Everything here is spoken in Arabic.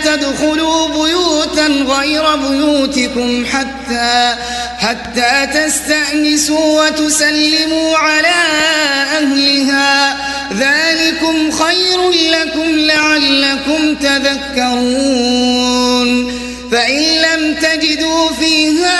تدخلوا بيوتا غير بيوتكم حتى تستأنسوا وتسلموا على أهلها، ذلكم خير لكم لعلكم تذكرون. فإن لم تجدوا فيها